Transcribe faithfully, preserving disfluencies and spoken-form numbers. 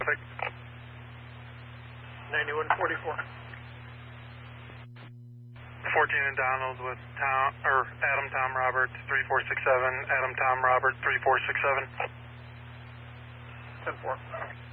Perfect. ninety-one forty-four. fourteen and Donald with Tom, or Adam Tom Roberts, three four six seven, Adam Tom Robert, three four six seven. ten four.